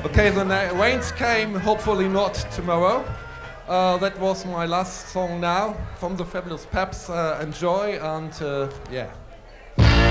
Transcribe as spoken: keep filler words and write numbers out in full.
Okay, the na- rains came, hopefully not tomorrow. Uh, that was my last song now from the Fabulous Peps. Uh, enjoy and uh, yeah.